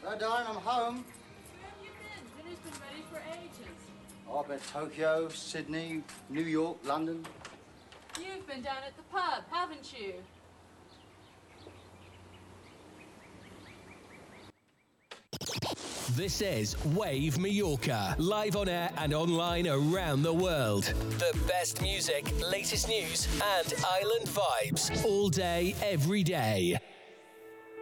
Darling, I'm home. Where have you been? Dinner's been ready for ages. I've been Tokyo, Sydney, New York, London. You've been down at the pub, haven't you? This is Wave Mallorca, live on air and online around the world. The best music, latest news, and island vibes all day, every day.